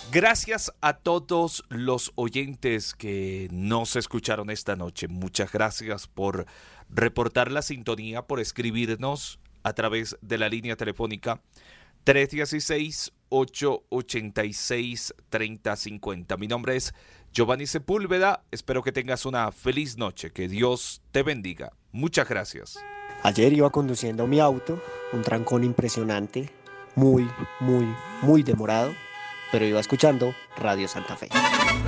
Gracias a todos los oyentes que nos escucharon esta noche. Muchas gracias por reportar la sintonía, por escribirnos a través de la línea telefónica 316-886-3050. Mi nombre es Giovanni Sepúlveda. Espero que tengas una feliz noche. Que Dios te bendiga. Muchas gracias. Ayer iba conduciendo mi auto, un trancón impresionante, muy demorado, pero iba escuchando Radio Santa Fe.